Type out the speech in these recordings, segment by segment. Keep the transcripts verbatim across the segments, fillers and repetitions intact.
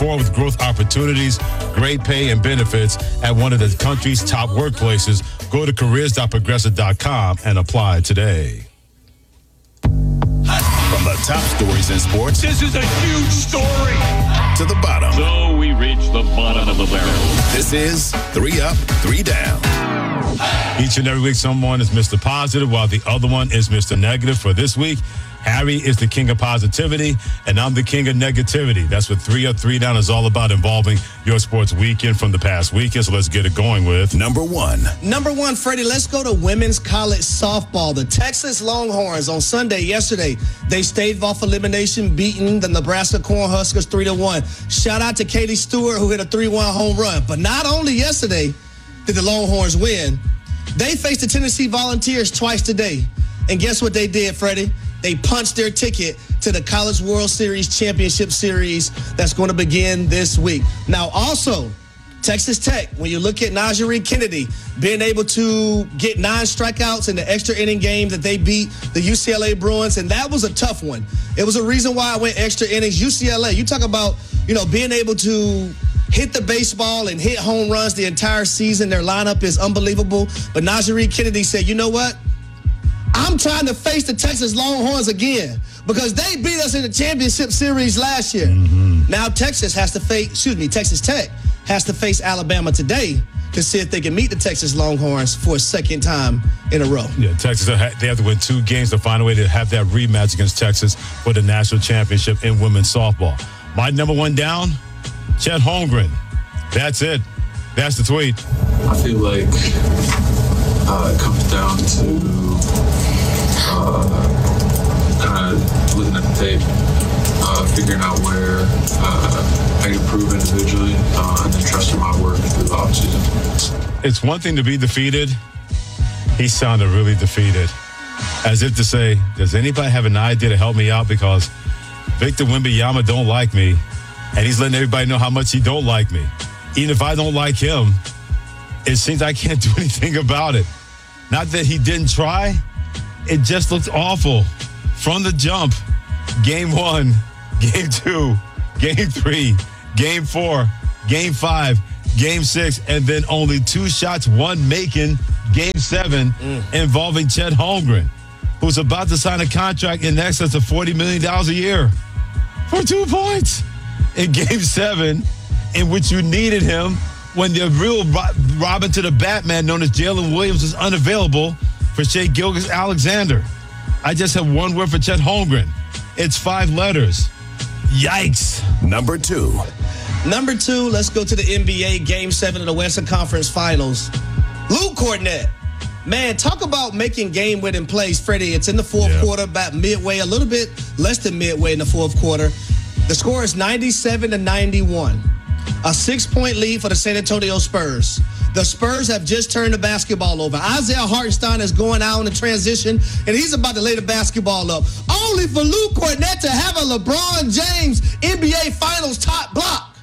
Four with growth opportunities, great pay, and benefits at one of the country's top workplaces. Go to careers dot progressive dot com and apply today. From the top stories in sports. This is a huge story. To the bottom. So we reach the bottom of the barrel. This is Three Up, Three Down. Each and every week, someone is Mister Positive, while the other one is Mister Negative. For this week, Harry is the king of positivity, and I'm the king of negativity. That's what Three Up, Three Down is all about, involving your sports weekend from the past weekend. So let's get it going with number one. Number one, Freddie, let's go to women's college softball. The Texas Longhorns on Sunday, yesterday, they staved off elimination, beating the Nebraska Cornhuskers three to one. Shout out to Katie Stewart, who hit a three one home run. But not only yesterday did the Longhorns win, they faced the Tennessee Volunteers twice today. And guess what they did, Freddie? They punched their ticket to the College World Series Championship Series that's going to begin this week. Now, also, Texas Tech, when you look at Najee Kennedy being able to get nine strikeouts in the extra inning game that they beat the U C L A Bruins, and that was a tough one. It was a reason why I went extra innings. U C L A, you talk about, you know, being able to hit the baseball and hit home runs the entire season. Their lineup is unbelievable. But Najee Kennedy said, you know what? I'm trying to face the Texas Longhorns again because they beat us in the championship series last year. Mm-hmm. Now Texas has to face, excuse me, Texas Tech has to face Alabama today to see if they can meet the Texas Longhorns for a second time in a row. Yeah, Texas, they have to win two games to find a way to have that rematch against Texas for the national championship in women's softball. My number one down, Chet Holmgren. That's it. That's the tweet. I feel like uh, it comes down to uh, kind of looking at the tape, uh, figuring out where uh, I can improve individually, uh, and then trusting my work through the offseason. It's one thing to be defeated. He sounded really defeated, as if to say, does anybody have an idea to help me out? Because Victor Wembanyama don't like me, and he's letting everybody know how much he don't like me. Even if I don't like him, it seems I can't do anything about it. Not that he didn't try. It just looked awful from the jump. Game one, game two, game three, game four, game five, game six, and then only two shots, one making game seven mm. involving Chet Holmgren, who's about to sign a contract in excess of forty million dollars a year for two points in game seven, in which you needed him when the real Robin to the Batman, known as Jalen Williams, is unavailable for Shai Gilgeous-Alexander. I just have one word for Chet Holmgren. It's five letters. Yikes. Number two. Number two, let's go to the N B A Game seven of the Western Conference Finals. Luke Kornet. Man, talk about making game-winning plays, Freddie. It's in the fourth yeah. quarter, about midway, a little bit less than midway in the fourth quarter. The score is ninety-seven to ninety-one. A six-point lead for the San Antonio Spurs. The Spurs have just turned the basketball over. Isaiah Hartenstein is going out in the transition, and he's about to lay the basketball up. Only for Luke Kornet to have a LeBron James N B A Finals top block.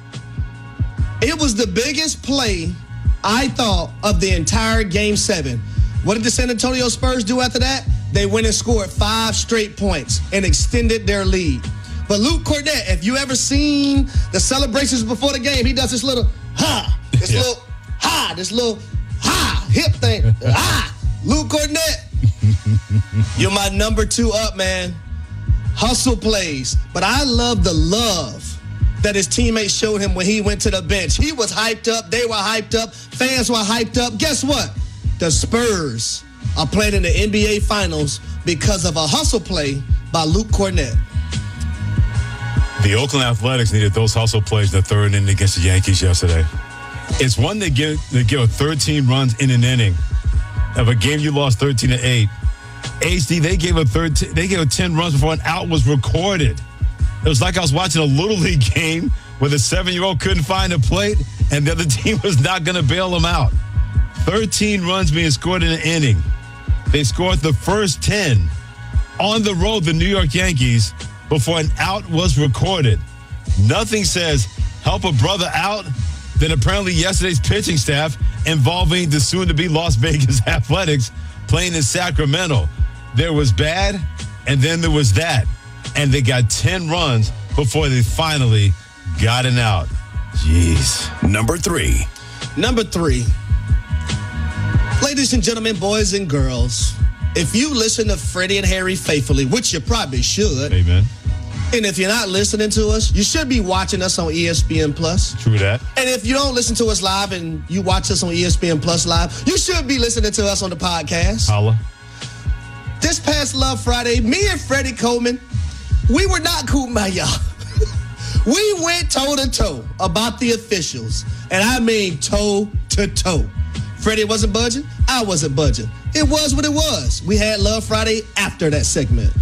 It was the biggest play, I thought, of the entire Game seven. What did the San Antonio Spurs do after that? They went and scored five straight points and extended their lead. But Luke Kornet, if you ever seen the celebrations before the game, he does this little ha, this yeah. little ha, this little ha, hip thing. Ha, Luke Kornet, you're my number two up, man. Hustle plays. But I love the love that his teammates showed him when he went to the bench. He was hyped up. They were hyped up. Fans were hyped up. Guess what? The Spurs are playing in the N B A Finals because of a hustle play by Luke Kornet. The Oakland Athletics needed those hustle plays in the third inning against the Yankees yesterday. It's one that give they give thirteen runs in an inning of a game you lost thirteen to eight. H D, they gave a thirteen, they gave a ten runs before an out was recorded. It was like I was watching a Little League game where the seven-year-old couldn't find a plate and the other team was not going to bail them out. thirteen runs being scored in an inning. They scored the first ten on the road, the New York Yankees, before an out was recorded. Nothing says help a brother out than apparently yesterday's pitching staff involving the soon-to-be Las Vegas Athletics playing in Sacramento. There was bad, and then there was that. And they got ten runs before they finally gotten out. Jeez. Number three. Number three. Ladies and gentlemen, boys and girls, if you listen to Freddie and Harry faithfully, which you probably should, Amen. and if you're not listening to us, you should be watching us on E S P N Plus. True that. And if you don't listen to us live and you watch us on E S P N Plus live, you should be listening to us on the podcast. Holla. This past Love Friday, me and Freddie Coleman, we were not kumbaya. We went toe-to-toe about the officials. And I mean toe-to-toe. Freddie wasn't budging. I wasn't budging. It was what it was. We had Love Friday after that segment.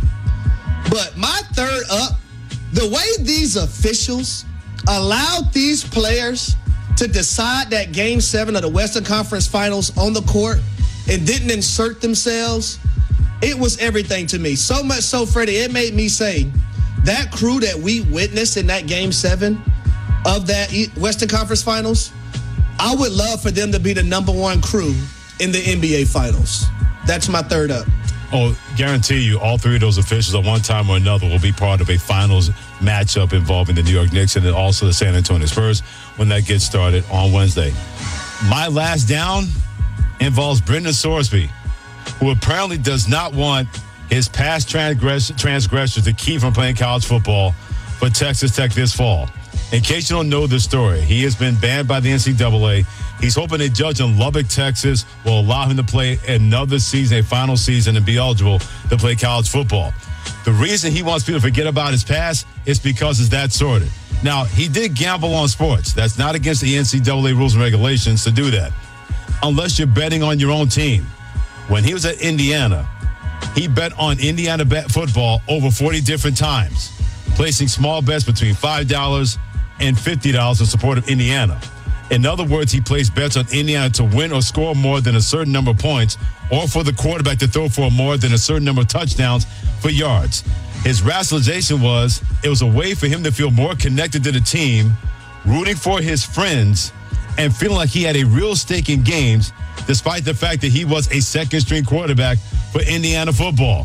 But my third up, the way these officials allowed these players to decide that Game seven of the Western Conference Finals on the court and didn't insert themselves, it was everything to me. So much so, Freddie, it made me say, that crew that we witnessed in that Game seven of that Western Conference Finals, I would love for them to be the number one crew in the N B A Finals. That's my third up. Oh, guarantee you, all three of those officials at one time or another will be part of a finals matchup involving the New York Knicks and then also the San Antonio Spurs when that gets started on Wednesday. My last down involves Brendan Sorsby, who apparently does not want his past transgress- transgressors to keep from playing college football for Texas Tech this fall. In case you don't know the story, he has been banned by the N C double A. He's hoping a judge in Lubbock, Texas will allow him to play another season, a final season, and be eligible to play college football. The reason he wants people to forget about his past is because it's that sordid. Now, he did gamble on sports. That's not against the N C double A rules and regulations to do that, unless you're betting on your own team. When he was at Indiana, he bet on Indiana bet football over forty different times, placing small bets between five dollars and fifty dollars in support of Indiana. In other words, he placed bets on Indiana to win or score more than a certain number of points, or for the quarterback to throw for more than a certain number of touchdowns for yards. His rationalization was it was a way for him to feel more connected to the team, rooting for his friends, and feeling like he had a real stake in games, despite the fact that he was a second-string quarterback for Indiana football.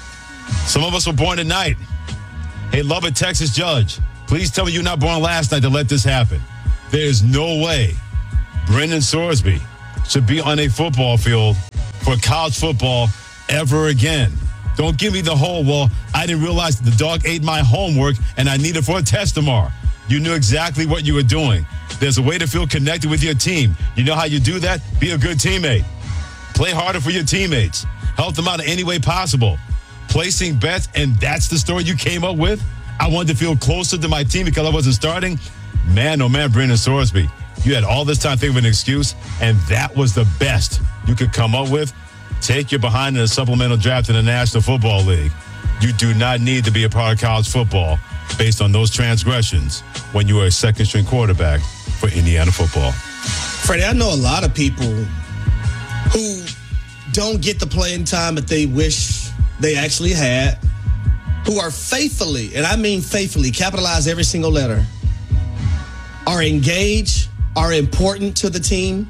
Some of us were born tonight. Hey, Lubbock, Texas judge, please tell me you're not born last night to let this happen. There's no way Brendan Sorsby should be on a football field for college football ever again. Don't give me the whole, well, I didn't realize the dog ate my homework and I need it for a test tomorrow. You knew exactly what you were doing. There's a way to feel connected with your team. You know how you do that? Be a good teammate. Play harder for your teammates. Help them out in any way possible. Placing bets, and that's the story you came up with? I wanted to feel closer to my team because I wasn't starting? Man, oh man, Brendan Sorsby, you had all this time thinking of an excuse, and that was the best you could come up with? Take your behind in a supplemental draft in the National Football League. You do not need to be a part of college football based on those transgressions when you are a second-string quarterback for Indiana football. Freddie, I know a lot of people who don't get the playing time that they wish they actually had, who are faithfully, and I mean faithfully, capitalize every single letter, are engaged, are important to the team,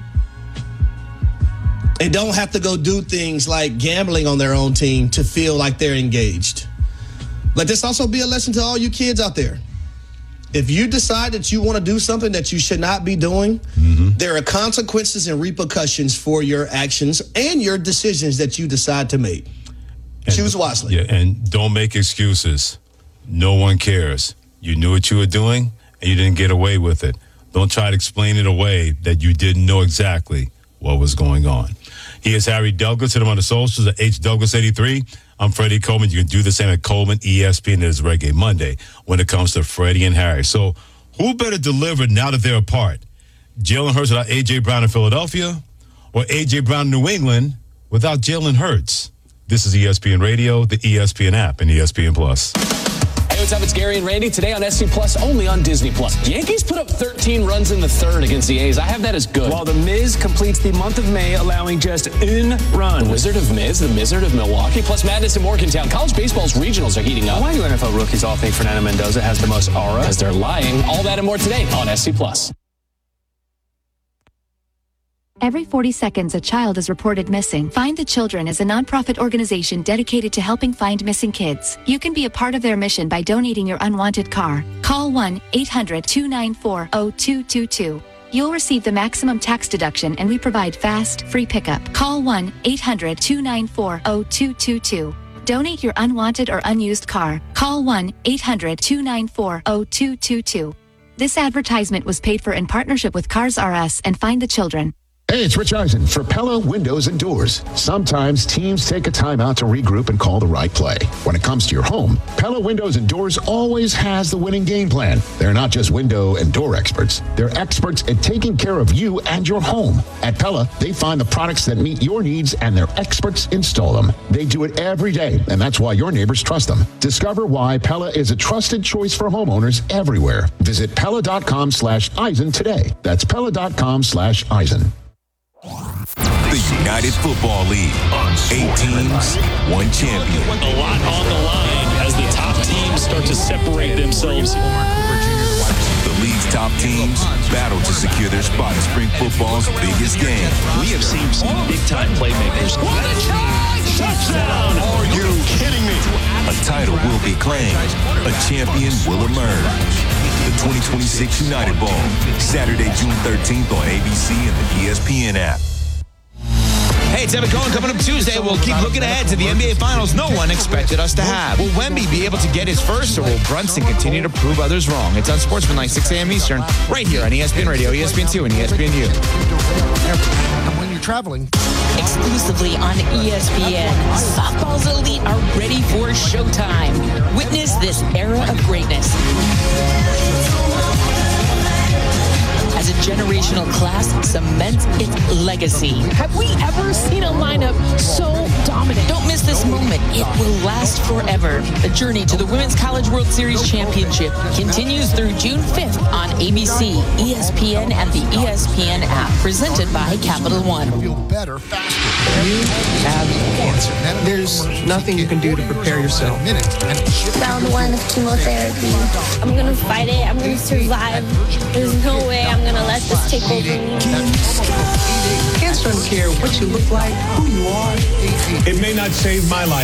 and don't have to go do things like gambling on their own team to feel like they're engaged. Let this also be a lesson to all you kids out there. If you decide that you want to do something that you should not be doing, mm-hmm. there are consequences and repercussions for your actions and your decisions that you decide to make. And, choose wisely. Yeah, and don't make excuses. No one cares. You knew what you were doing, and you didn't get away with it. Don't try to explain it away that you didn't know exactly what was going on. He is Harry Douglas. Hit him on the socials at H Douglas eighty-three. I'm Freddie Coleman. You can do the same at Coleman E S P N. It is Reggae Monday when it comes to Freddie and Harry. So who better deliver now that they're apart? Jalen Hurts without A J. Brown in Philadelphia, or A J. Brown in New England without Jalen Hurts? This is E S P N Radio, the E S P N app, and E S P N Plus. Hey, what's up? It's Gary and Randy. Today on S C Plus, only on Disney Plus. Yankees put up thirteen runs in the third against the A's. I have that as good. While the Miz completes the month of May, allowing just one run. The Wizard of Miz, the Mizzard of Milwaukee, plus madness in Morgantown. College baseball's regionals are heating up. Why do N F L rookies all think Fernando Mendoza has the most aura? Because they're lying. All that and more today on S C Plus. Every forty seconds, a child is reported missing. Find the Children is a nonprofit organization dedicated to helping find missing kids. You can be a part of their mission by donating your unwanted car. Call one eight hundred two nine four zero two two two. You'll receive the maximum tax deduction, and we provide fast, free pickup. Call one eight hundred two nine four zero two two two. Donate your unwanted or unused car. Call one eight hundred two nine four zero two two two. This advertisement was paid for in partnership with Cars R Us and Find the Children. Hey, it's Rich Eisen for Pella Windows and Doors. Sometimes teams take a time out to regroup and call the right play. When it comes to your home, Pella Windows and Doors always has the winning game plan. They're not just window and door experts. They're experts at taking care of you and your home. At Pella, they find the products that meet your needs and their experts install them. They do it every day, and that's why your neighbors trust them. Discover why Pella is a trusted choice for homeowners everywhere. Visit Pella.com slash Eisen today. That's Pella.com slash Eisen. The United Football League. Eight teams, one champion. A lot on the line as the top teams start to separate themselves. The league's top teams battle to secure their spot in spring football's biggest game. We have seen some big-time playmakers. What a charge! Touchdown! Are you kidding me? A title will be claimed. A champion will emerge. The twenty twenty-six United Bowl, Saturday, June thirteenth on A B C and the E S P N app. Hey, it's Evan Cohen coming up Tuesday. We'll keep looking ahead to the N B A Finals no one expected us to have. Will Wemby be able to get his first, or will Brunson continue to prove others wrong? It's on Sportsmanlike, six a.m. Eastern, right here on E S P N Radio, E S P N two, and E S P N U. And when you're traveling. Exclusively on E S P N, softball's elite are ready for showtime. Witness this era of greatness. As a generational class cements its legacy. Have we ever seen a lineup so dominant? Don't miss this moment. It will last forever. The journey to the Women's College World Series Championship continues through June fifth on A B C, E S P N, and the E S P N app. Presented by Capital One. Feel better, faster. You have cancer. There's nothing you can do to prepare yourself. Round one of chemotherapy. I'm going to fight it. I'm going to survive. There's no way I'm going to let this take over me. Cancer doesn't care what you look like, who you are. It may not save my life.